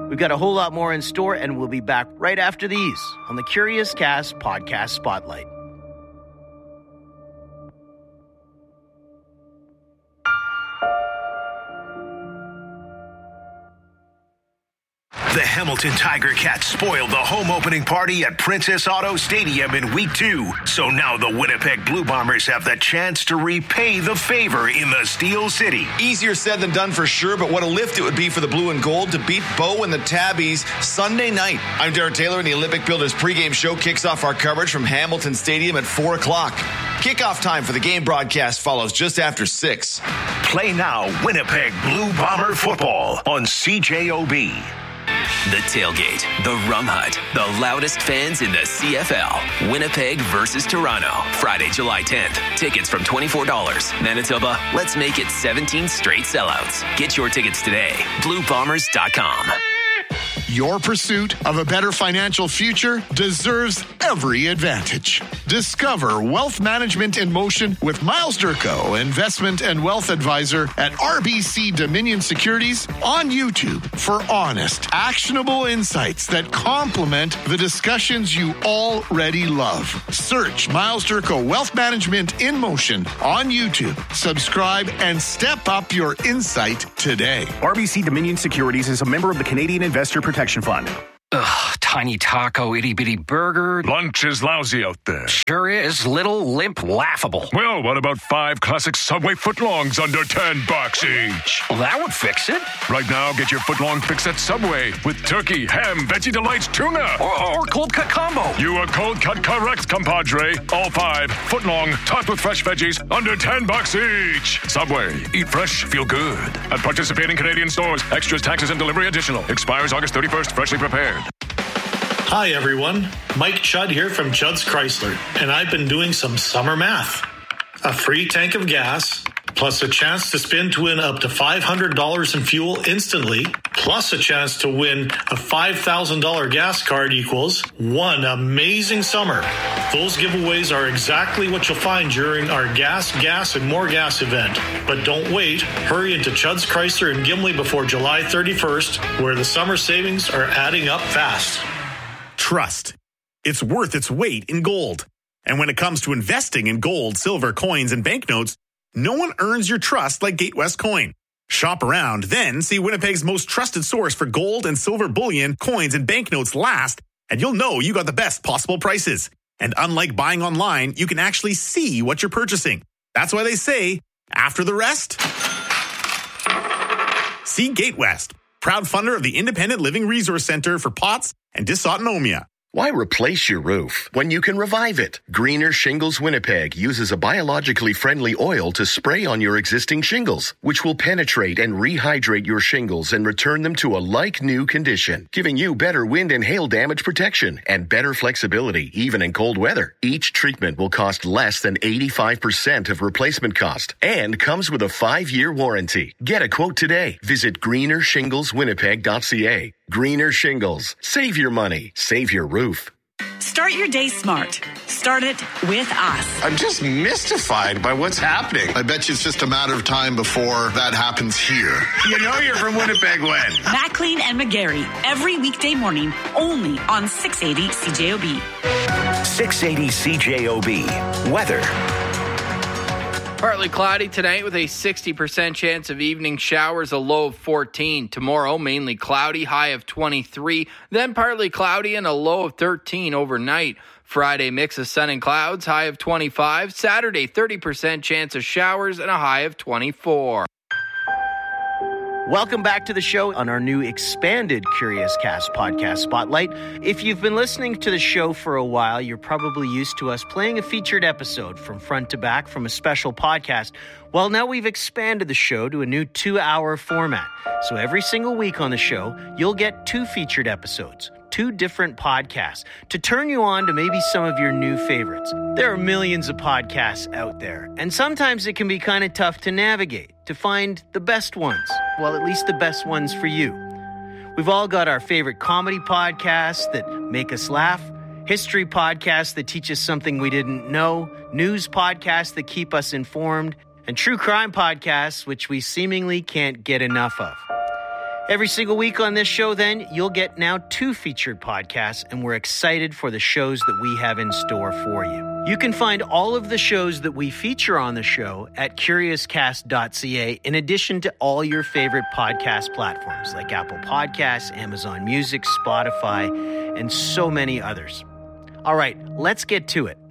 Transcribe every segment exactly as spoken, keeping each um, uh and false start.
We've got a whole lot more in store, and we'll be back right after these on the Curious Cast Podcast Spotlight. The Hamilton Tiger Cats spoiled the home opening party at Princess Auto Stadium in week two. So now the Winnipeg Blue Bombers have the chance to repay the favor in the Steel City. Easier said than done for sure, but what a lift it would be for the Blue and Gold to beat Bo and the Tabbies Sunday night. I'm Darren Taylor, and the Olympic Builders pregame show kicks off our coverage from Hamilton Stadium at four o'clock. Kickoff time for the game broadcast follows just after six. Play now Winnipeg Blue Bomber football on C J O B. The Tailgate, the Rum Hut, the loudest fans in the C F L. Winnipeg versus Toronto, Friday, July tenth. Tickets from twenty-four dollars. Manitoba, let's make it seventeen straight sellouts. Get your tickets today. blue bombers dot com. Your pursuit of a better financial future deserves every advantage. Discover Wealth Management in Motion with Miles Durko, Investment and Wealth Advisor at R B C Dominion Securities on YouTube for honest, actionable insights that complement the discussions you already love. Search Miles Durko Wealth Management in Motion on YouTube. Subscribe and step up your insight today. R B C Dominion Securities is a member of the Canadian Investor Protection Fund. Ugh, tiny taco, itty bitty burger. Lunch is lousy out there. Sure is. Little, limp, laughable. Well, what about five classic Subway footlongs under ten bucks each? Well, that would fix it. Right now, get your footlong fix at Subway with turkey, ham, veggie delights, tuna. Or, or cold cut combo. You are cold cut correct, compadre. All five footlong, topped with fresh veggies, under ten bucks each. Subway. Eat fresh, feel good. At participating Canadian stores. Extras, taxes, and delivery additional. Expires August thirty-first. Freshly prepared. Hi everyone, Mike Chudd here from Chudd's Chrysler, and I've been doing some summer math. A free tank of gas, plus a chance to spin to win up to five hundred dollars in fuel instantly, plus a chance to win a five thousand dollars gas card equals one amazing summer. Those giveaways are exactly what you'll find during our Gas, Gas, and More Gas event. But don't wait. Hurry into Chudd's Chrysler in Gimli before July thirty-first, where the summer savings are adding up fast. Trust. It's worth its weight in gold. And when it comes to investing in gold, silver, coins, and banknotes, no one earns your trust like Gatewest Coin. Shop around, then see Winnipeg's most trusted source for gold and silver bullion, coins, and banknotes last, and you'll know you got the best possible prices. And unlike buying online, you can actually see what you're purchasing. That's why they say, after the rest, see Gatewest, proud funder of the Independent Living Resource Center for P O T S and dysautonomia. Why replace your roof when you can revive it? Greener Shingles Winnipeg uses a biologically friendly oil to spray on your existing shingles, which will penetrate and rehydrate your shingles and return them to a like-new condition, giving you better wind and hail damage protection and better flexibility, even in cold weather. Each treatment will cost less than eighty-five percent of replacement cost and comes with a five-year warranty. Get a quote today. Visit greener shingles winnipeg dot c a. Greener Shingles. Save your money. Save your roof. Start your day smart. Start it with us. I'm just mystified by what's happening. I bet you it's just a matter of time before that happens here. You know you're from Winnipeg when? Maclean and McGarry. Every weekday morning, only on six eighty C J O B. six eighty C J O B. Weather. Partly cloudy tonight with a sixty percent chance of evening showers, a low of fourteen. Tomorrow, mainly cloudy, high of twenty-three. Then partly cloudy and a low of thirteen overnight. Friday, mix of sun and clouds, high of twenty-five. Saturday, thirty percent chance of showers and a high of twenty-four. Welcome back to the show on our new expanded Curious Cast podcast Spotlight. If you've been listening to the show for a while, you're probably used to us playing a featured episode from front to back from a special podcast. Well, now we've expanded the show to a new two-hour format. So every single week on the show, you'll get two featured episodes, two different podcasts, to turn you on to maybe some of your new favorites. There are millions of podcasts out there, and sometimes it can be kind of tough to navigate, to find the best ones. Well, at least the best ones for you. We've all got our favorite comedy podcasts that make us laugh, history podcasts that teach us something we didn't know, news podcasts that keep us informed, and true crime podcasts which we seemingly can't get enough of. Every single week on this show, then, you'll get now two featured podcasts, and we're excited for the shows that we have in store for you. You can find all of the shows that we feature on the show at curious cast dot c a, in addition to all your favorite podcast platforms like Apple Podcasts, Amazon Music, Spotify, and so many others. All right, let's get to it.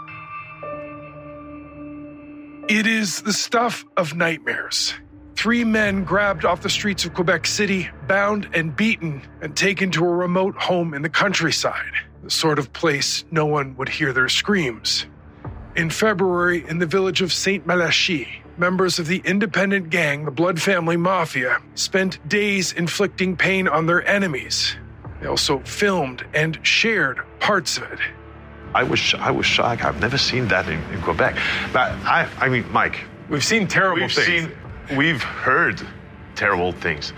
It is the stuff of nightmares. Three men grabbed off the streets of Quebec City, bound and beaten, and taken to a remote home in the countryside, the sort of place no one would hear their screams. In February, in the village of Saint Malachie, members of the independent gang, the Blood Family Mafia, spent days inflicting pain on their enemies. They also filmed and shared parts of it. I was I was shocked. I've never seen that in, in Quebec. But I I mean, Mike, we've seen terrible we've things. Seen, we've heard terrible things.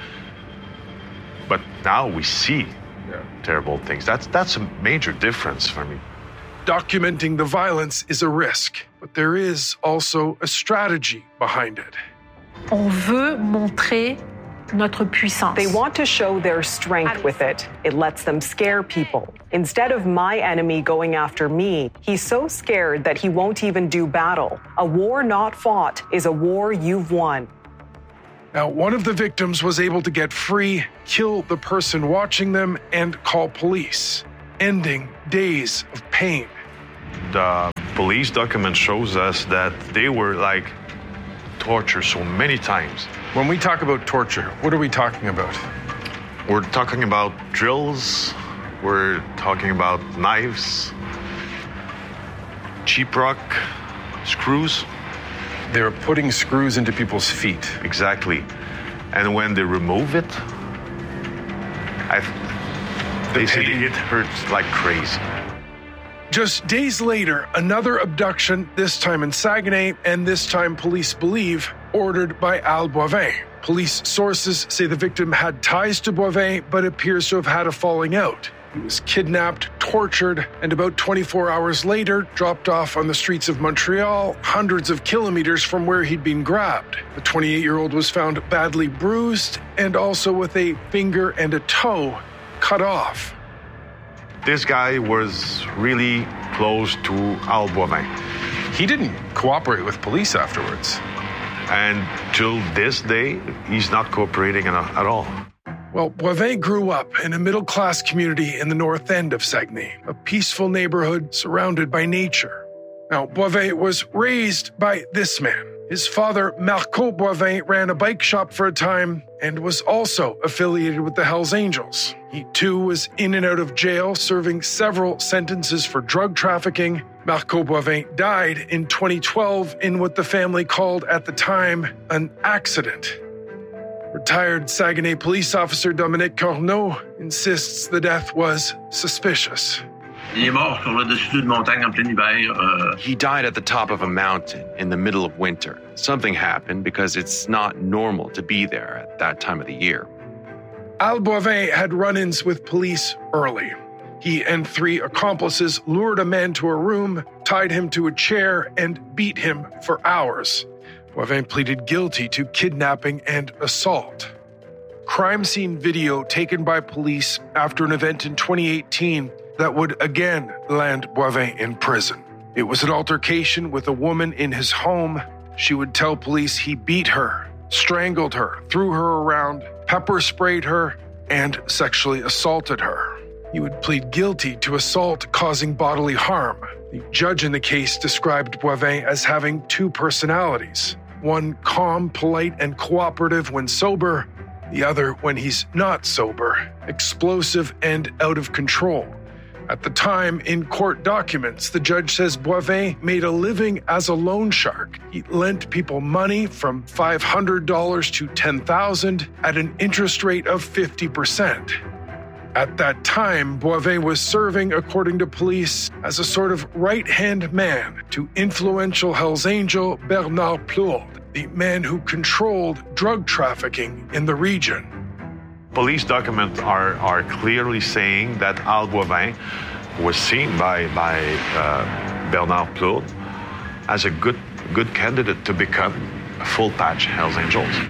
But now we see yeah. terrible things. That's that's a major difference for me. Documenting the violence is a risk, but there is also a strategy behind it. On veut montrer notre puissance. They want to show their strength with it. It lets them scare people. Instead of my enemy going after me, he's so scared that he won't even do battle. A war not fought is a war you've won. Now, one of the victims was able to get free, kill the person watching them, and call police, ending days of pain. The police document shows us that they were like tortured so many times. When we talk about torture, what are we talking about? We're talking about drills, we're talking about knives, sheetrock, screws. They were putting screws into people's feet. Exactly. And when they remove it, I, they said it hurts like crazy. Just days later, another abduction, this time in Saguenay, and this time police believe, ordered by Al Boivin. Police sources say the victim had ties to Boivin, but appears to have had a falling out. He was kidnapped, tortured, and about twenty-four hours later, dropped off on the streets of Montreal, hundreds of kilometers from where he'd been grabbed. The twenty-eight-year-old was found badly bruised and also with a finger and a toe cut off. This guy was really close to Al Boivin. He didn't cooperate with police afterwards. And till this day, he's not cooperating at all. Well, Boivin grew up in a middle-class community in the north end of Saguenay, a peaceful neighborhood surrounded by nature. Now, Boivin was raised by this man. His father, Marco Boivin, ran a bike shop for a time and was also affiliated with the Hells Angels. He, too, was in and out of jail, serving several sentences for drug trafficking. Marco Boivin died in twenty twelve in what the family called at the time an accident. Retired Saguenay police officer Dominique Corneau insists the death was suspicious. He died at the top of a mountain in the middle of winter. Something happened because it's not normal to be there at that time of the year. Al Boivin had run-ins with police early. He and three accomplices lured a man to a room, tied him to a chair, and beat him for hours. Boivin pleaded guilty to kidnapping and assault. Crime scene video taken by police after an event in twenty eighteen that would again land Boivin in prison. It was an altercation with a woman in his home. She would tell police he beat her, strangled her, threw her around, pepper sprayed her, and sexually assaulted her. He would plead guilty to assault causing bodily harm. The judge in the case described Boivin as having two personalities, one calm, polite, and cooperative when sober, the other when he's not sober, explosive and out of control. At the time, in court documents, the judge says Boivin made a living as a loan shark. He lent people money from five hundred dollars to ten thousand dollars at an interest rate of fifty percent. At that time, Boivin was serving, according to police, as a sort of right-hand man to influential Hells Angel Bernard Plourde, the man who controlled drug trafficking in the region. Police documents are, are clearly saying that Al Boivin was seen by, by uh, Bernard Plourde as a good, good candidate to become a full-patch Hells Angels.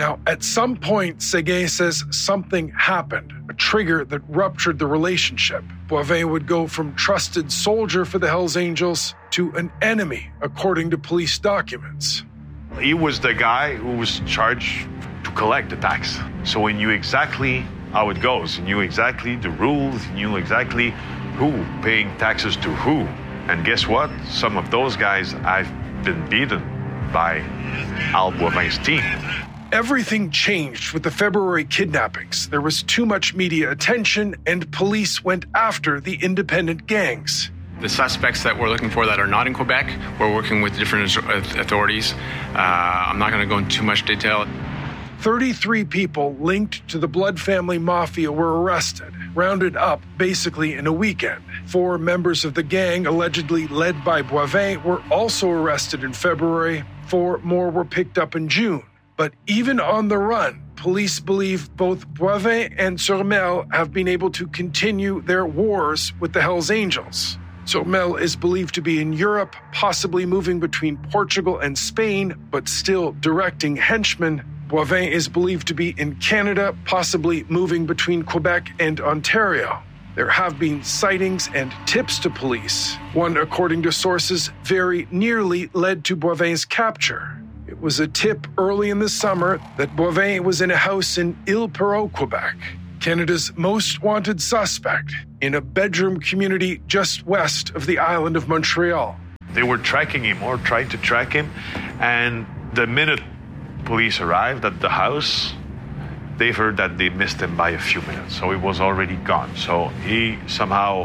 Now, at some point, Séguin says something happened, a trigger that ruptured the relationship. Boivin would go from trusted soldier for the Hells Angels to an enemy, according to police documents. He was the guy who was charged to collect the tax. So he knew exactly how it goes. He knew exactly the rules. He knew exactly who paying taxes to who. And guess what? Some of those guys have been beaten by Al Boivin's team. Everything changed with the February kidnappings. There was too much media attention, and police went after the independent gangs. The suspects that we're looking for that are not in Quebec, we're working with different authorities. Uh, I'm not going to go into too much detail. thirty-three people linked to the Blood Family Mafia were arrested, rounded up basically in a weekend. Four members of the gang, allegedly led by Boivin, were also arrested in February. Four more were picked up in June. But even on the run, police believe both Boivin and Turmel have been able to continue their wars with the Hells Angels. Turmel is believed to be in Europe, possibly moving between Portugal and Spain, but still directing henchmen. Boivin is believed to be in Canada, possibly moving between Quebec and Ontario. There have been sightings and tips to police. One, according to sources, very nearly led to Boivin's capture. It was a tip early in the summer that Boivin was in a house in Île-Perrot, Quebec, Canada's most wanted suspect, in a bedroom community just west of the island of Montreal. They were tracking him or trying to track him, and the minute police arrived at the house, they heard that they missed him by a few minutes, so he was already gone. So he somehow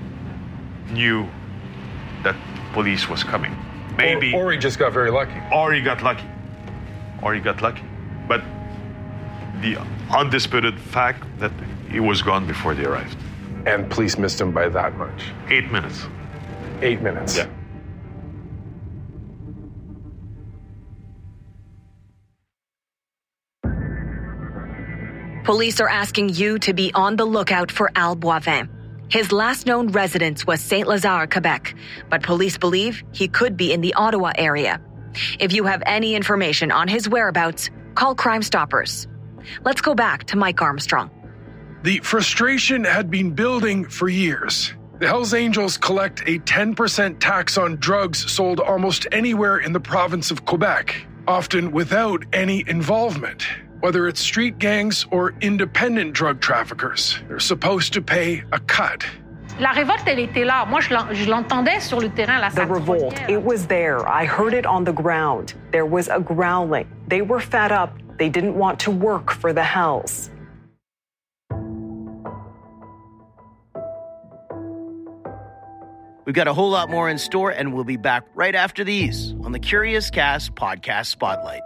knew that police was coming. Maybe, or, or he just got very lucky. Or he got lucky. Or he got lucky. But the undisputed fact that he was gone before they arrived. And police missed him by that much. Eight minutes. Eight minutes. Yeah. Police are asking you to be on the lookout for Al Boivin. His last known residence was Saint-Lazare, Quebec, but police believe he could be in the Ottawa area. If you have any information on his whereabouts, call Crime Stoppers. Let's go back to Mike Armstrong. The frustration had been building for years. The Hells Angels collect a ten percent tax on drugs sold almost anywhere in the province of Quebec, often without any involvement. Whether it's street gangs or independent drug traffickers, they're supposed to pay a cut. La révolte, elle était là. Moi, je l'entendais sur le terrain. La the revolt, it was there. I heard it on the ground. There was a growling. They were fed up. They didn't want to work for the Hells. We've got a whole lot more in store, and we'll be back right after these on the Curious Cast Podcast Spotlight.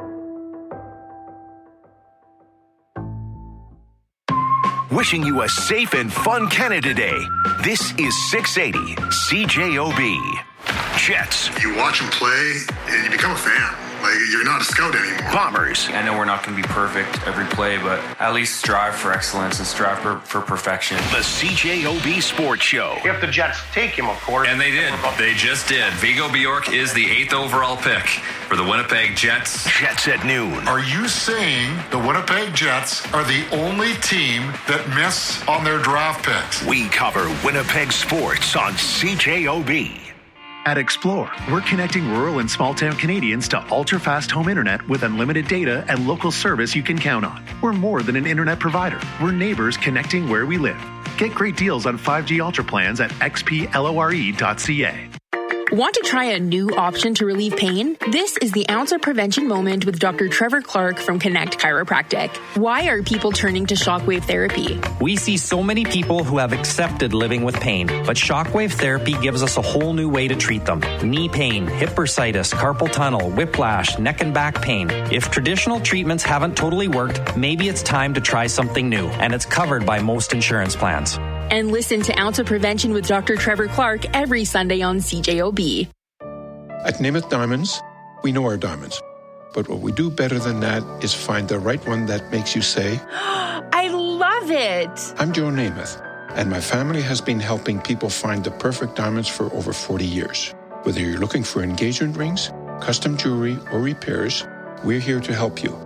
Wishing you a safe and fun Canada Day. This is six eighty C J O B. Jets. You watch them play, and you become a fan. Like, you're not a scout anymore. Bombers. I know we're not going to be perfect every play, but at least strive for excellence and strive for, for perfection. The C J O B Sports Show. If the Jets take him, of course. And they did. They just did. Vigo Bjork is the eighth overall pick for the Winnipeg Jets. Jets at noon. Are you saying the Winnipeg Jets are the only team that miss on their draft picks? We cover Winnipeg sports on C J O B. At Explore, we're connecting rural and small-town Canadians to ultra-fast home internet with unlimited data and local service you can count on. We're more than an internet provider. We're neighbors connecting where we live. Get great deals on five G Ultra plans at x p lore dot c a. Want to try a new option to relieve pain? This is the Ounce of Prevention Moment with Doctor Trevor Clark from Connect Chiropractic. Why are people turning to shockwave therapy? We see so many people who have accepted living with pain, but shockwave therapy gives us a whole new way to treat them. Knee pain, hip bursitis, carpal tunnel, whiplash, neck and back pain. If traditional treatments haven't totally worked, maybe it's time to try something new, and it's covered by most insurance plans. And listen to Ounce of Prevention with Doctor Trevor Clark every Sunday on C J O B. At Namath Diamonds, we know our diamonds. But what we do better than that is find the right one that makes you say, I love it. I'm Joe Namath, and my family has been helping people find the perfect diamonds for over forty years. Whether you're looking for engagement rings, custom jewelry, or repairs, we're here to help you.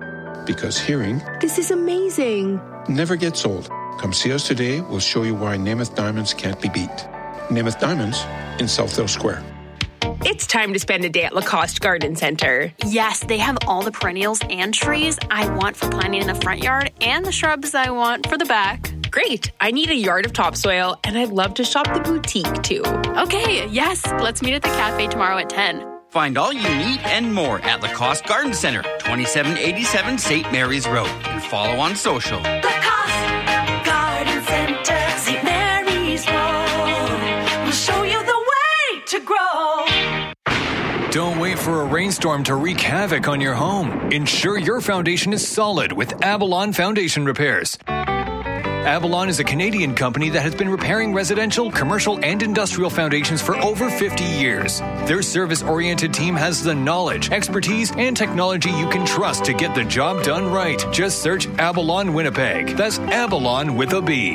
because hearing This is amazing. never gets old. Come see us today. We'll show you why Namath Diamonds can't be beat. Namath Diamonds in Southdale Square. It's time to spend a day at Lacoste Garden Center. Yes, they have all the perennials and trees I want for planting in the front yard and the shrubs I want for the back. Great. I need a yard of topsoil, and I'd love to shop the boutique too. Okay, yes, let's meet at the cafe tomorrow at ten. Find all you need and more at Lacoste Garden Center, twenty-seven eighty-seven Saint Mary's Road, and follow on social. Lacoste Garden Center, Saint Mary's Road. We'll show you the way to grow. Don't wait for a rainstorm to wreak havoc on your home. Ensure your foundation is solid with Avalon Foundation Repairs. Avalon is a Canadian company that has been repairing residential, commercial, and industrial foundations for over fifty years. Their service-oriented team has the knowledge, expertise, and technology you can trust to get the job done right. Just search Avalon Winnipeg. That's Avalon with a B.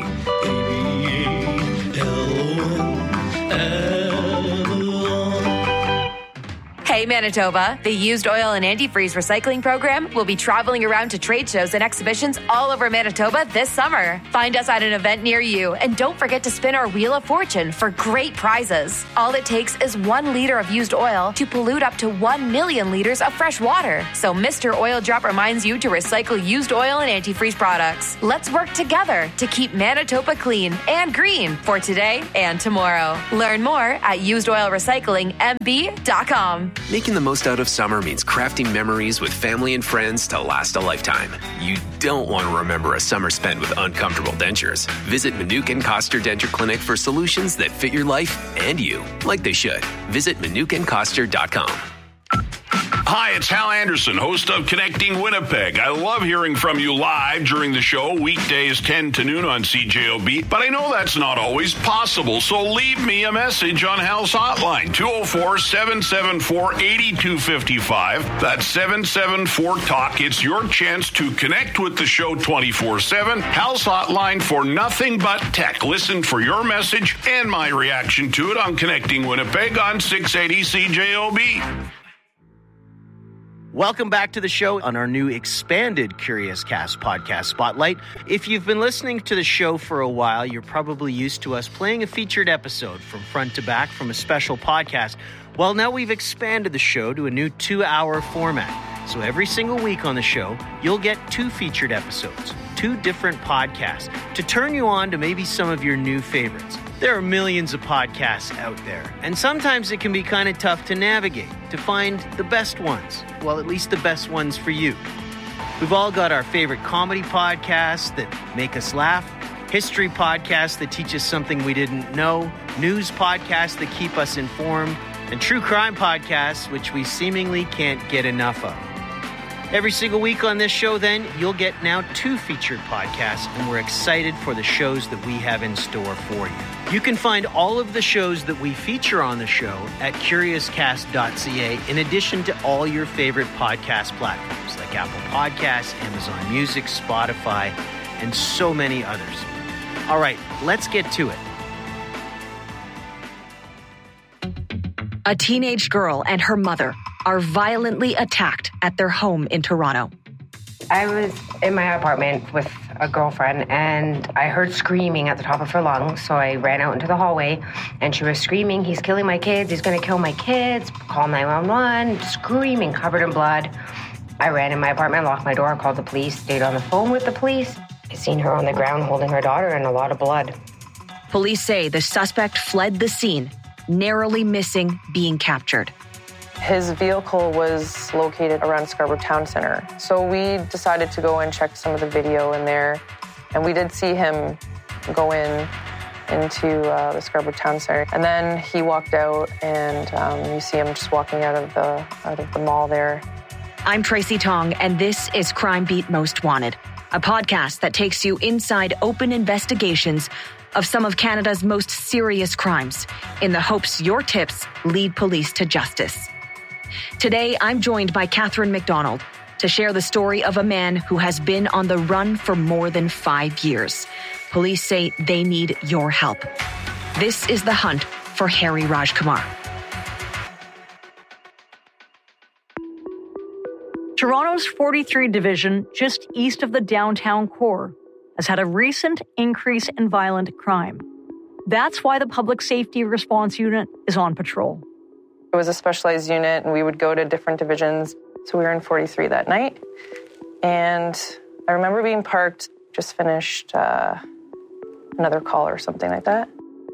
Hey Manitoba, the Used Oil and Antifreeze Recycling Program will be traveling around to trade shows and exhibitions all over Manitoba this summer. Find us at an event near you, and don't forget to spin our Wheel of Fortune for great prizes. All it takes is one liter of used oil to pollute up to one million liters of fresh water. So Mister Oil Drop reminds you to recycle used oil and antifreeze products. Let's work together to keep Manitoba clean and green for today and tomorrow. Learn more at used oil recycling m b dot com. Making the most out of summer means crafting memories with family and friends to last a lifetime. You don't want to remember a summer spent with uncomfortable dentures. Visit Manukin Koster Denture Clinic for solutions that fit your life and you, like they should. Visit manukin koster dot com. Hi, it's Hal Anderson, host of Connecting Winnipeg. I love hearing from you live during the show, weekdays ten to noon on C J O B, but I know that's not always possible, so leave me a message on Hal's hotline, two oh four, seven seven four, eight two five five. That's seven seven four, talk. It's your chance to connect with the show twenty-four seven. Hal's hotline for nothing but tech. Listen for your message and my reaction to it on Connecting Winnipeg on six eighty C J O B. Welcome back to the show on our new expanded Curious Cast podcast spotlight. If you've been listening to the show for a while, you're probably used to us playing a featured episode from front to back from a special podcast. Well, now we've expanded the show to a new two-hour format. So every single week on the show, you'll get two featured episodes, two different podcasts, to turn you on to maybe some of your new favorites. There are millions of podcasts out there, and sometimes it can be kind of tough to navigate, to find the best ones. Well, at least the best ones for you. We've all got our favorite comedy podcasts that make us laugh, history podcasts that teach us something we didn't know, news podcasts that keep us informed, and true crime podcasts, which we seemingly can't get enough of. Every single week on this show, then, you'll get now two featured podcasts, and we're excited for the shows that we have in store for you. You can find all of the shows that we feature on the show at curious cast dot c a, in addition to all your favorite podcast platforms like Apple Podcasts, Amazon Music, Spotify, and so many others. All right, let's get to it. A teenage girl and her mother are violently attacked at their home in Toronto. I was in my apartment with a girlfriend and I heard screaming at the top of her lungs, so I ran out into the hallway and she was screaming, "He's killing my kids, he's gonna kill my kids, call nine one one, screaming, covered in blood. I ran in my apartment, locked my door, called the police, stayed on the phone with the police. I seen her on the ground holding her daughter and a lot of blood. Police say the suspect fled the scene, narrowly missing being captured. His vehicle was located around Scarborough Town Center. So we decided to go and check some of the video in there. And we did see him go in into uh, the Scarborough Town Center. And then he walked out and um, you see him just walking out of the out of the mall there. I'm Tracy Tong, and this is Crime Beat Most Wanted, a podcast that takes you inside open investigations of some of Canada's most serious crimes in the hopes your tips lead police to justice. Today, I'm joined by Catherine McDonald to share the story of a man who has been on the run for more than five years. Police say they need your help. This is the hunt for Hari Rajkumar. Toronto's forty-three Division, just east of the downtown core, has had a recent increase in violent crime. That's why the Public Safety Response Unit is on patrol. It was a specialized unit, and we would go to different divisions. So we were in forty-three that night. And I remember being parked, just finished uh, another call or something like that.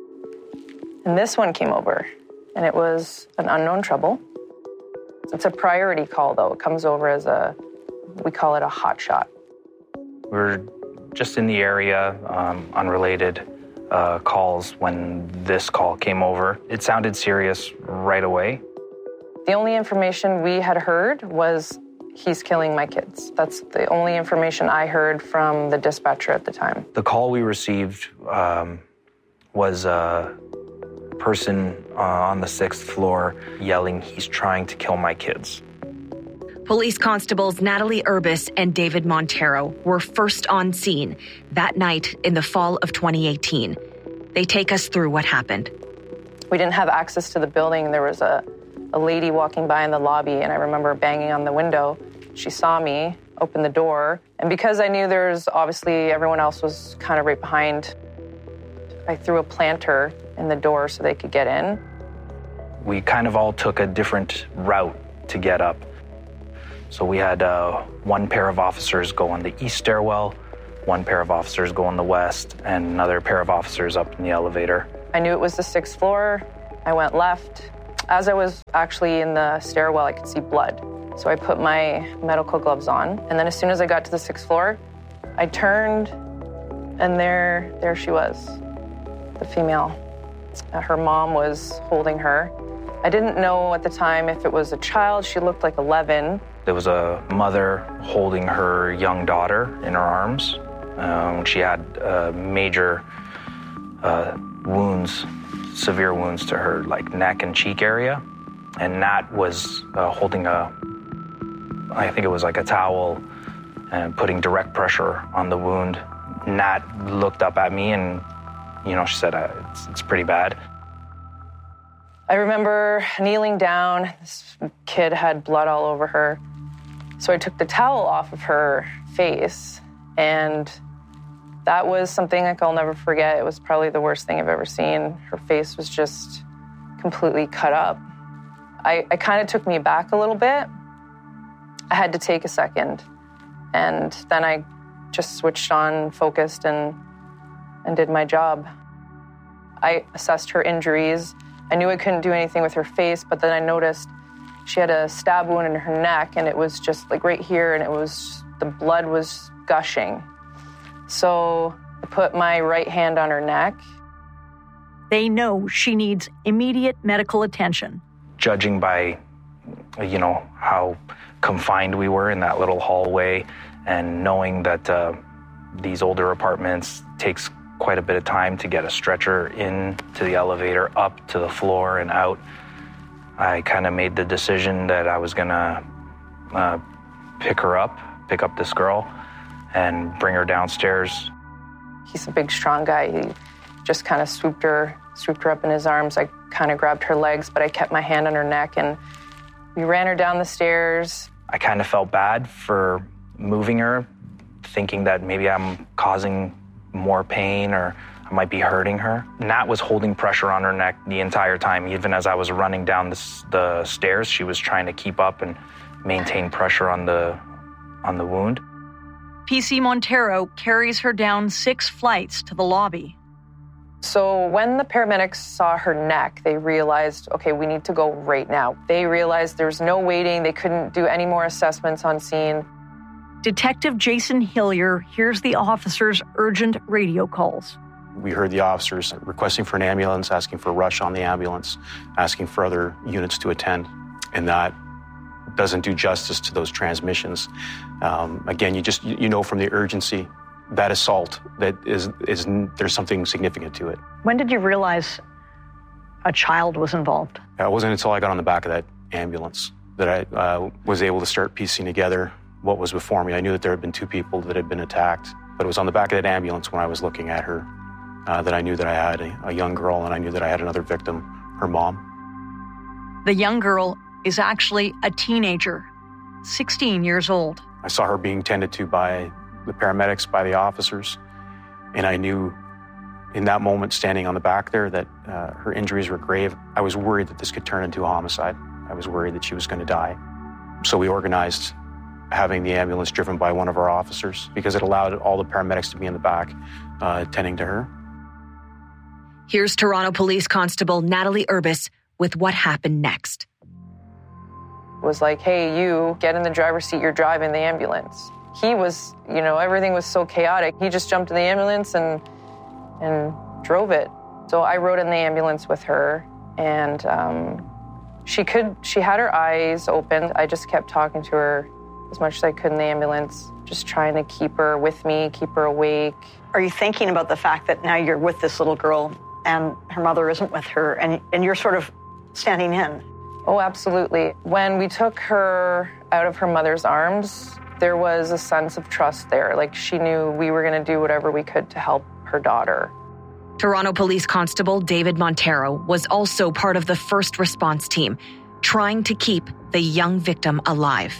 And this one came over, and it was an unknown trouble. It's a priority call, though. It comes over as a, we call it a hot shot. We're just in the area, um, unrelated uh, calls when this call came over. It sounded serious right away. The only information we had heard was he's killing my kids. That's the only information I heard from the dispatcher at the time. The call we received um, was a person uh, on the sixth floor yelling, "He's trying to kill my kids." Police constables Natalie Urbis and David Montero were first on scene that night in the fall of twenty eighteen. They take us through what happened. We didn't have access to the building. There was a, a lady walking by in the lobby, and I remember banging on the window. She saw me, opened the door, and because I knew there's obviously everyone else was kind of right behind, I threw a planter in the door so they could get in. We kind of all took a different route to get up. So we had uh, one pair of officers go on the east stairwell, one pair of officers go on the west, and another pair of officers up in the elevator. I knew it was the sixth floor. I went left. As I was actually in the stairwell, I could see blood. So I put my medical gloves on. And then as soon as I got to the sixth floor, I turned, and there, there she was, the female. Her mom was holding her. I didn't know at the time if it was a child. She looked like eleven. There was a mother holding her young daughter in her arms. Um, she had uh, major uh, wounds, severe wounds to her like neck and cheek area. And Nat was uh, holding a, I think it was like a towel and putting direct pressure on the wound. Nat looked up at me and, you know, she said, uh, it's, it's pretty bad. I remember kneeling down. This kid had blood all over her. So I took the towel off of her face, and that was something like I'll never forget. It was probably the worst thing I've ever seen. Her face was just completely cut up. I, I kind of took me back a little bit. I had to take a second, and then I just switched on, focused, and and did my job. I assessed her injuries. I knew I couldn't do anything with her face, but then I noticed she had a stab wound in her neck, and it was just like right here, and it was, the blood was gushing. So I put my right hand on her neck. They know she needs immediate medical attention. Judging by, you know, how confined we were in that little hallway, and knowing that uh, these older apartments takes quite a bit of time to get a stretcher in to the elevator, up to the floor and out, I kind of made the decision that I was gonna uh, pick her up, pick up this girl, and bring her downstairs. He's a big, strong guy. He just kind of swooped her, swooped her up in his arms. I kind of grabbed her legs, but I kept my hand on her neck, and we ran her down the stairs. I kind of felt bad for moving her, thinking that maybe I'm causing more pain or I might be hurting her. Nat was holding pressure on her neck the entire time. Even as I was running down the, the stairs, she was trying to keep up and maintain pressure on the on the wound. P C Montero carries her down six flights to the lobby. So when the paramedics saw her neck, they realized, okay, we need to go right now. They realized there's no waiting. They couldn't do any more assessments on scene. Detective Jason Hillier hears the officers' urgent radio calls. We heard the officers requesting for an ambulance, asking for a rush on the ambulance, asking for other units to attend, and that doesn't do justice to those transmissions. Um, again, you just you know from the urgency, that assault, that is is there's something significant to it. When did you realize a child was involved? It wasn't until I got on the back of that ambulance that I uh, was able to start piecing together what was before me. I knew that there had been two people that had been attacked, but it was on the back of that ambulance when I was looking at her uh, that I knew that I had a, a young girl, and I knew that I had another victim, her mom. The young girl is actually a teenager. sixteen years old. I saw her being tended to by the paramedics, by the officers, and I knew in that moment, standing on the back there, that uh, her injuries were grave. I was worried that this could turn into a homicide. I was worried that she was going to die. So we organized having the ambulance driven by one of our officers because it allowed all the paramedics to be in the back uh, tending to her. Here's Toronto Police Constable Natalie Urbis with what happened next. It was like, hey, you, get in the driver's seat, you're driving the ambulance. He was, you know, everything was so chaotic. He just jumped in the ambulance and and drove it. So I rode in the ambulance with her, and um, she could, she had her eyes open. I just kept talking to her as much as I could in the ambulance, just trying to keep her with me, keep her awake. Are you thinking about the fact that now you're with this little girl and her mother isn't with her, and, and you're sort of standing in? Oh, absolutely. When we took her out of her mother's arms, there was a sense of trust there. Like, she knew we were going to do whatever we could to help her daughter. Toronto Police Constable David Montero was also part of the first response team, trying to keep the young victim alive.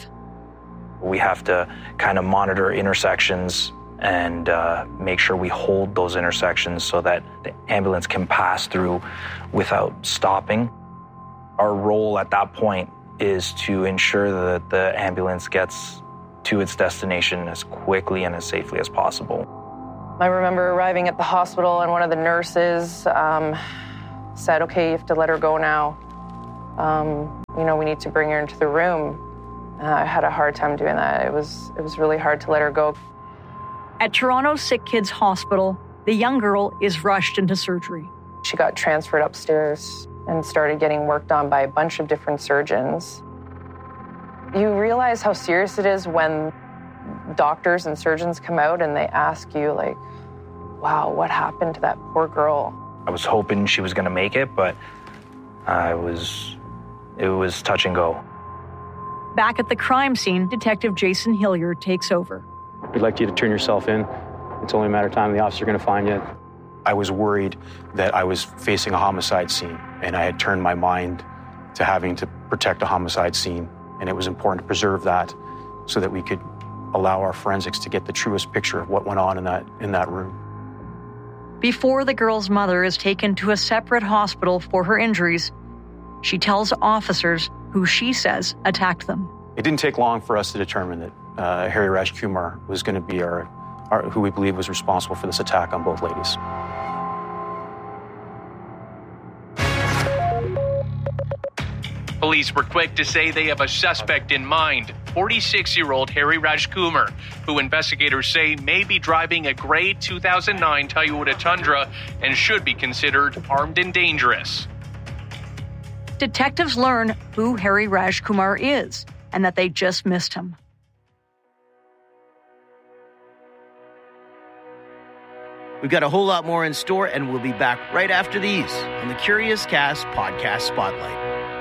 We have to kind of monitor intersections and uh, make sure we hold those intersections so that the ambulance can pass through without stopping. Our role at that point is to ensure that the ambulance gets to its destination as quickly and as safely as possible. I remember arriving at the hospital and one of the nurses um, said, okay, you have to let her go now. Um, you know, we need to bring her into the room. Uh, I had a hard time doing that. It was, it was really hard to let her go. At Toronto Sick Kids Hospital, the young girl is rushed into surgery. She got transferred upstairs and started getting worked on by a bunch of different surgeons. You realize how serious it is when doctors and surgeons come out and they ask you, like, wow, what happened to that poor girl? I was hoping she was going to make it, but I was, it was touch and go. Back at the crime scene, Detective Jason Hilliard takes over. We'd like you to turn yourself in. It's only a matter of time the officer's going to find you. I was worried that I was facing a homicide scene, and I had turned my mind to having to protect a homicide scene, and it was important to preserve that so that we could allow our forensics to get the truest picture of what went on in that in that room. Before the girl's mother is taken to a separate hospital for her injuries, she tells officers who she says attacked them. It didn't take long for us to determine that uh, Hari Rajkumar was going to be our, our, who we believe was responsible for this attack on both ladies. Police were quick to say they have a suspect in mind, forty-six-year-old Hari Rajkumar, who investigators say may be driving a gray two thousand nine Toyota Tundra and should be considered armed and dangerous. Detectives learn who Hari Rajkumar is and that they just missed him. We've got a whole lot more in store, and we'll be back right after these on the Curious Cast Podcast Spotlight.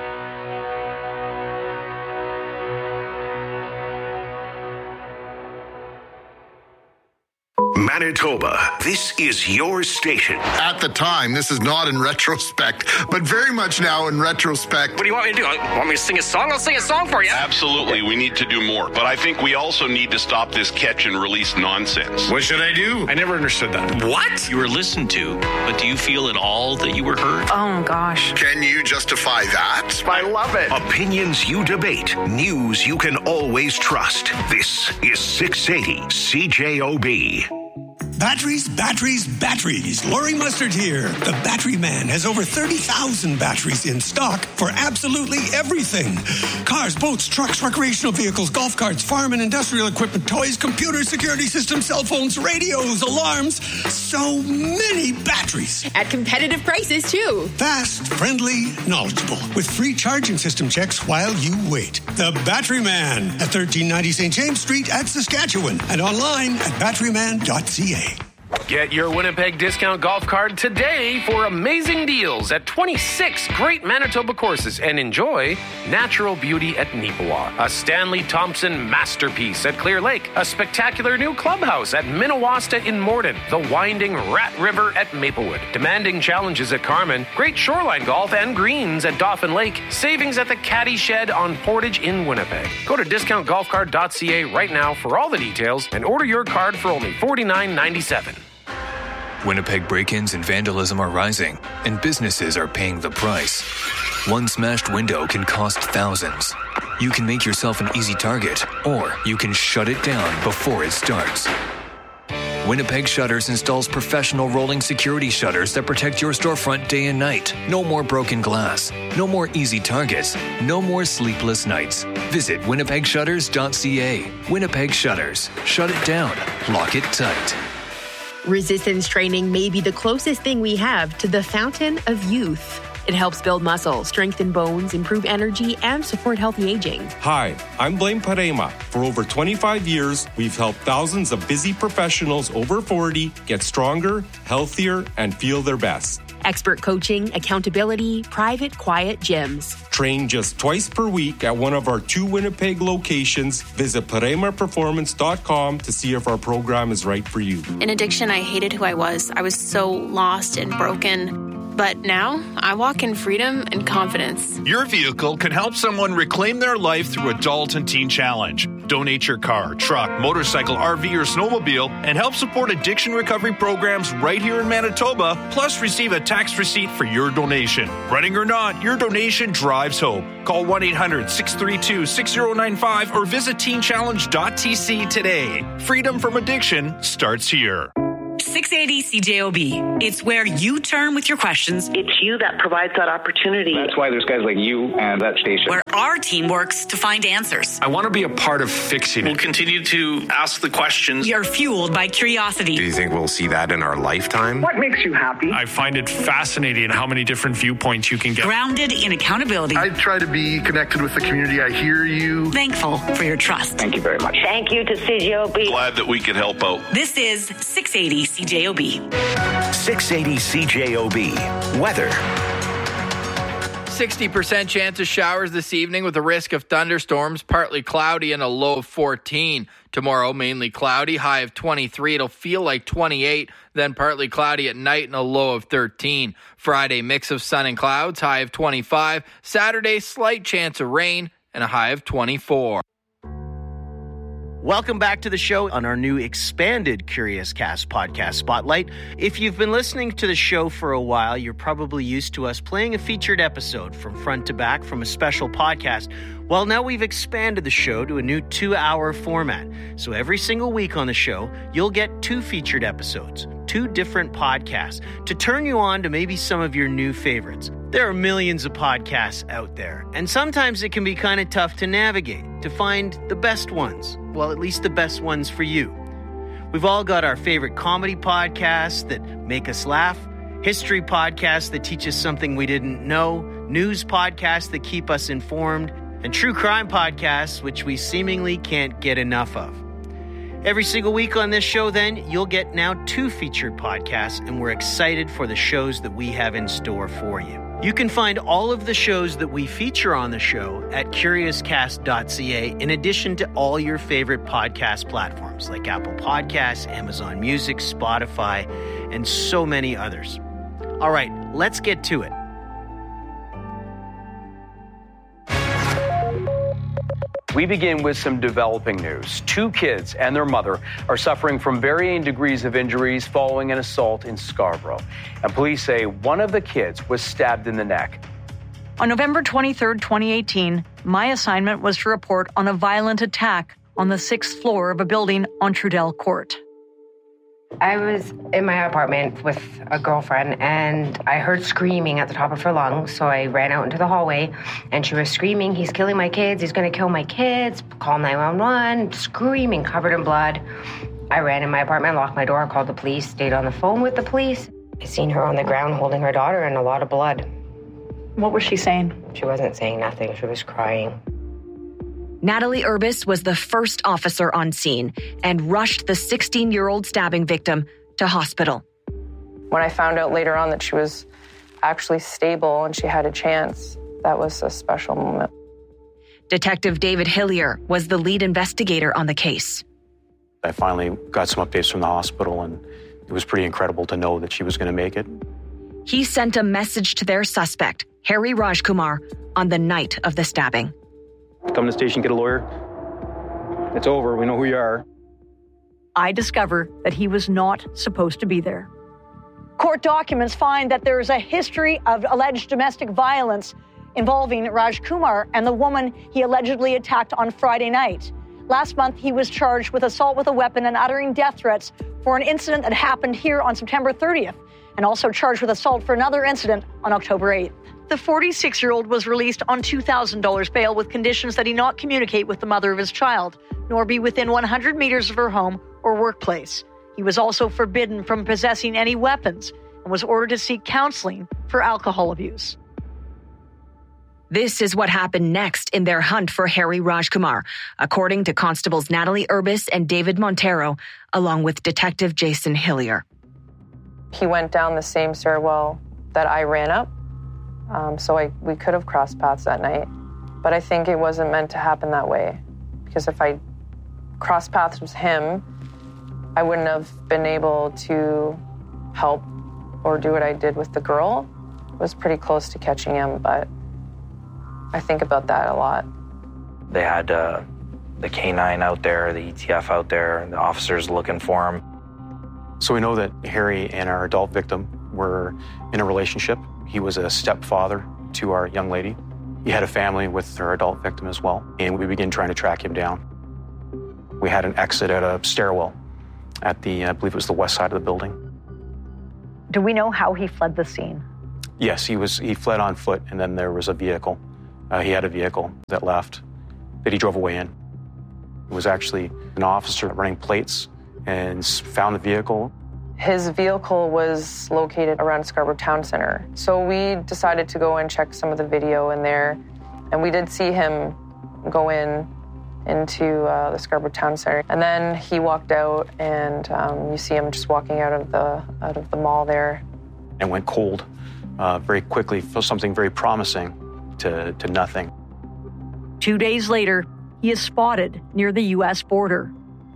Manitoba, this is your station. At the time, this is not in retrospect, but very much now in retrospect. What do you want me to do? Want me to sing a song? I'll sing a song for you. Absolutely, we need to do more. But I think we also need to stop this catch and release nonsense. What should I do? I never understood that. What? You were listened to, but do you feel at all that you were heard? Oh, gosh. Can you justify that? I love it. Opinions you debate, news you can always trust. This is six eighty C J O B. Batteries, batteries, batteries. Laurie Mustard here. The Battery Man has over thirty thousand batteries in stock for absolutely everything. Cars, boats, trucks, recreational vehicles, golf carts, farm and industrial equipment, toys, computers, security systems, cell phones, radios, alarms. So many batteries. At competitive prices, too. Fast, friendly, knowledgeable. With free charging system checks while you wait. The Battery Man at thirteen ninety Saint James Street at Saskatchewan. And online at batteryman dot c a. Get your Winnipeg Discount Golf Card today for amazing deals at twenty-six great Manitoba courses and enjoy natural beauty at Neepawa, a Stanley Thompson masterpiece at Clear Lake, a spectacular new clubhouse at Minnewasta in Morden, the winding Rat River at Maplewood, demanding challenges at Carmen, great shoreline golf and greens at Dauphin Lake, savings at the Caddy Shed on Portage in Winnipeg. Go to discount golf card dot c a right now for all the details and order your card for only forty-nine ninety-seven. Winnipeg break-ins and vandalism are rising, and businesses are paying the price. One smashed window can cost thousands. You can make yourself an easy target, or you can shut it down before it starts. Winnipeg Shutters installs professional rolling security shutters that protect your storefront day and night. No more broken glass. No more easy targets. No more sleepless nights. Visit winnipeg shutters dot c a. Winnipeg Shutters. Shut it down. Lock it tight. Resistance training may be the closest thing we have to the fountain of youth. It helps build muscle, strengthen bones, improve energy, and support healthy aging. Hi, I'm Blaine Parema. For over twenty-five years, we've helped thousands of busy professionals over forty get stronger, healthier, and feel their best. Expert coaching, accountability, private, quiet gyms. Train just twice per week at one of our two Winnipeg locations. Visit parema performance dot com to see if our program is right for you. In addiction, I hated who I was. I was so lost and broken. But now, I walk in freedom and confidence. Your vehicle can help someone reclaim their life through Adult and Teen Challenge. Donate your car, truck, motorcycle, R V, or snowmobile and help support addiction recovery programs right here in Manitoba, plus receive a tax receipt for your donation. Running or not, your donation drives hope. Call one eight hundred six three two six zero nine five or visit teen challenge dot t c today. Freedom from addiction starts here. six eighty C J O B. It's where you turn with your questions. It's you that provides that opportunity. That's why there's guys like you and that station. Where our team works to find answers. I want to be a part of fixing it. We'll continue to ask the questions. We are fueled by curiosity. Do you think we'll see that in our lifetime? What makes you happy? I find it fascinating how many different viewpoints you can get. Grounded in accountability. I try to be connected with the community. I hear you. Thankful for your trust. Thank you very much. Thank you to C J O B. Glad that we could help out. This is six eighty C J O B. six eighty C J O B. Weather. sixty percent chance of showers this evening with a risk of thunderstorms, partly cloudy and a low of fourteen. Tomorrow, mainly cloudy, high of twenty-three. It'll feel like twenty-eight, then partly cloudy at night and a low of thirteen. Friday, mix of sun and clouds, high of twenty-five. Saturday, slight chance of rain and a high of twenty-four. Welcome back to the show on our new expanded Curious Cast podcast Spotlight. If you've been listening to the show for a while, you're probably used to us playing a featured episode from front to back from a special podcast. Well, now we've expanded the show to a new two-hour format. So every single week on the show, you'll get two featured episodes, two different podcasts, to turn you on to maybe some of your new favorites. There are millions of podcasts out there, and sometimes it can be kind of tough to navigate, to find the best ones. Well, at least the best ones for you. We've all got our favorite comedy podcasts that make us laugh, history podcasts that teach us something we didn't know, news podcasts that keep us informed, and true crime podcasts which we seemingly can't get enough of. Every single week on this show, then, you'll get now two featured podcasts, and we're excited for the shows that we have in store for you. You can find all of the shows that we feature on the show at curious cast dot c a, in addition to all your favorite podcast platforms like Apple Podcasts, Amazon Music, Spotify, and so many others. All right, let's get to it. We begin with some developing news. Two kids and their mother are suffering from varying degrees of injuries following an assault in Scarborough. And police say one of the kids was stabbed in the neck. On November twenty-third, twenty eighteen, my assignment was to report on a violent attack on the sixth floor of a building on Trudell Court. I was in my apartment with a girlfriend, and I heard screaming at the top of her lungs, so I ran out into the hallway, and she was screaming, "He's killing my kids, he's going to kill my kids, call nine one one, screaming, covered in blood. I ran in my apartment, locked my door, called the police, stayed on the phone with the police. I seen her on the ground holding her daughter and a lot of blood. What was she saying? She wasn't saying nothing, she was crying. Natalie Urbis was the first officer on scene and rushed the sixteen-year-old stabbing victim to hospital. When I found out later on that she was actually stable and she had a chance, that was a special moment. Detective David Hillier was the lead investigator on the case. I finally got some updates from the hospital, and it was pretty incredible to know that she was going to make it. He sent a message to their suspect, Harry Rajkumar, on the night of the stabbing. Come to the station, get a lawyer. It's over. We know who you are. I discover that he was not supposed to be there. Court documents find that there is a history of alleged domestic violence involving Rajkumar and the woman he allegedly attacked on Friday night. Last month, he was charged with assault with a weapon and uttering death threats for an incident that happened here on September thirtieth, and also charged with assault for another incident on October eighth. The forty-six-year-old was released on two thousand dollars bail with conditions that he not communicate with the mother of his child, nor be within one hundred meters of her home or workplace. He was also forbidden from possessing any weapons and was ordered to seek counseling for alcohol abuse. This is what happened next in their hunt for Harry Rajkumar, according to Constables Natalie Urbis and David Montero, along with Detective Jason Hillier. He went down the same stairwell that I ran up, um, so I, we could have crossed paths that night. But I think it wasn't meant to happen that way, because if I crossed paths with him, I wouldn't have been able to help or do what I did with the girl. I was pretty close to catching him, but I think about that a lot. They had uh, the K nine out there, the E T F out there, and the officers looking for him. So we know that Harry and our adult victim were in a relationship. He was a stepfather to our young lady. He had a family with our adult victim as well, and we began trying to track him down. We had an exit at a stairwell at the, I believe it was the west side of the building. Do we know how he fled the scene? Yes, he was. He fled on foot, and then there was a vehicle. Uh, he had a vehicle that left, that he drove away in. It was actually an officer running plates and found the vehicle. His vehicle was located around Scarborough Town Center. So we decided to go and check some of the video in there. And we did see him go in into uh, the Scarborough Town Center. And then he walked out, and um, you see him just walking out of the out of the mall there. And went cold uh, very quickly for something very promising to, to nothing. Two days later, he is spotted near the U S border.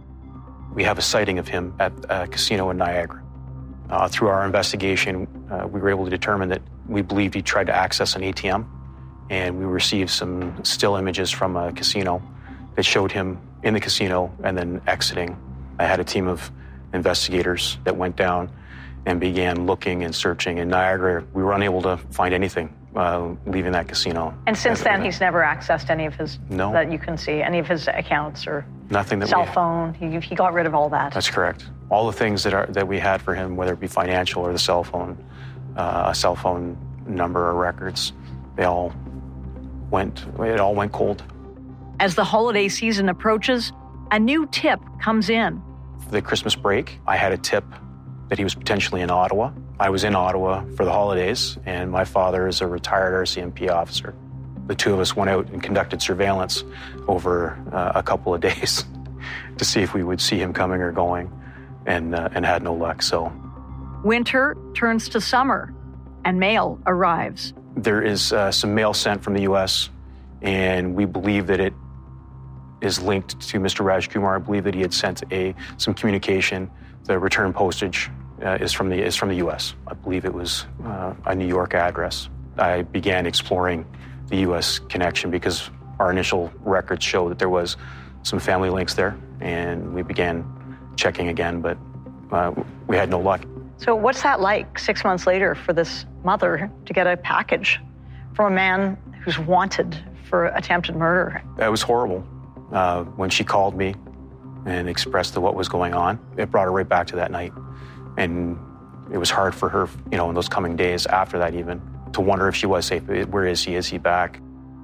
We have a sighting of him at a casino in Niagara. Uh, through our investigation, uh, we were able to determine that we believed he tried to access an A T M, and we received some still images from a casino that showed him in the casino and then exiting. I had a team of investigators that went down and began looking and searching. In Niagara, we were unable to find anything uh, leaving that casino. And since then, he's never accessed any of his, no. that you can see, any of his accounts or nothing that cell we, phone. He, he got rid of all that. That's correct. All the things that are that we had for him, whether it be financial or the cell phone, uh, a cell phone number or records, they all went, it all went cold. As the holiday season approaches, a new tip comes in. For the Christmas break, I had a tip that he was potentially in Ottawa. I was in Ottawa for the holidays, and my father is a retired R C M P officer. The two of us went out and conducted surveillance over uh, a couple of days to see if we would see him coming or going, and uh, and had no luck. So winter turns to summer, and mail arrives. There is uh, some mail sent from the U S, and we believe that it is linked to Mister Rajkumar. I believe that he had sent a some communication. The return postage uh, is from the is from the U S. I believe it was uh, a New York address. I began exploring the U S connection because our initial records show that there was some family links there, and we began checking again, but uh, we had no luck. So what's that like six months later for this mother to get a package from a man who's wanted for attempted murder? It was horrible. Uh, when she called me and expressed what was going on, it brought her right back to that night. And it was hard for her, you know, in those coming days after that even, to wonder if she was safe. Where is he? Is he back?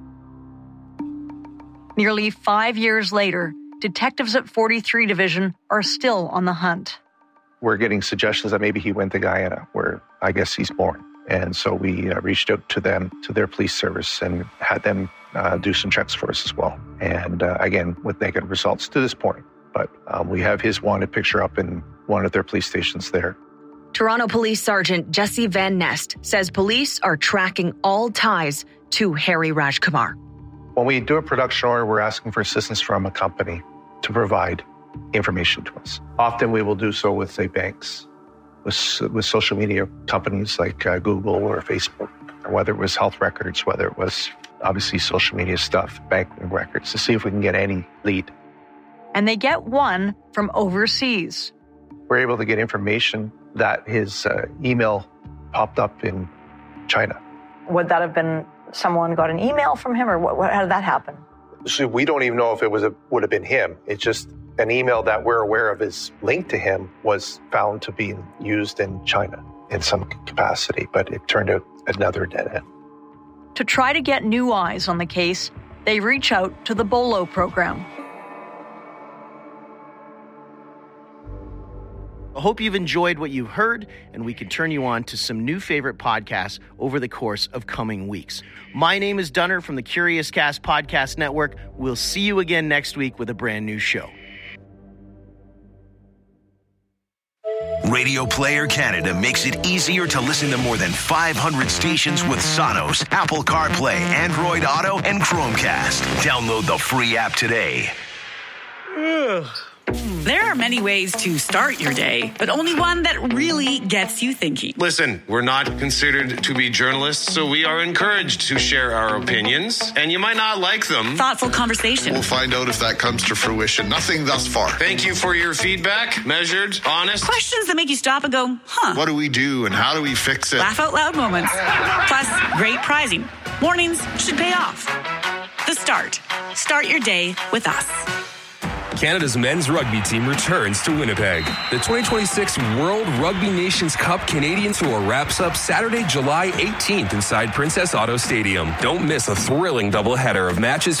Nearly five years later, detectives at forty-three Division are still on the hunt. We're getting suggestions that maybe he went to Guyana, where I guess he's born. And so we uh, reached out to them, to their police service, and had them uh, do some checks for us as well. And uh, again, with negative results to this point. But um, we have his wanted picture up in one of their police stations there. Toronto Police Sergeant Jesse Van Nest says police are tracking all ties to Harry Rajkumar. When we do a production order, we're asking for assistance from a company to provide information to us. Often we will do so with, say, banks, with, with social media companies like uh, Google or Facebook, or whether it was health records, whether it was obviously social media stuff, banking records, to see if we can get any lead. And they get one from overseas. We're able to get information that his uh, email popped up in China. Would that have been someone got an email from him, or what, what, how did that happen? So we don't even know if it was a, would have been him. It's just an email that we're aware of is linked to him was found to be used in China in some capacity, but it turned out another dead end. To try to get new eyes on the case, they reach out to the BOLO program. I hope you've enjoyed what you've heard, and we can turn you on to some new favorite podcasts over the course of coming weeks. My name is Dunner from the Curious Cast Podcast Network. We'll see you again next week with a brand new show. Radio Player Canada makes it easier to listen to more than five hundred stations with Sonos, Apple CarPlay, Android Auto, and Chromecast. Download the free app today. There are many ways to start your day, but only one that really gets you thinking. Listen, we're not considered to be journalists, so we are encouraged to share our opinions, and you might not like them. Thoughtful conversation. We'll find out if that comes to fruition. Nothing thus far. Thank you for your feedback. Measured, honest. Questions that make you stop and go, huh. What do we do and how do we fix it? Laugh out loud moments. Plus, great prizing. Mornings should pay off. The Start. Start your day with us. Canada's men's rugby team returns to Winnipeg. The twenty twenty-six World Rugby Nations Cup Canadian Tour wraps up Saturday, July eighteenth inside Princess Auto Stadium. Don't miss a thrilling doubleheader of matches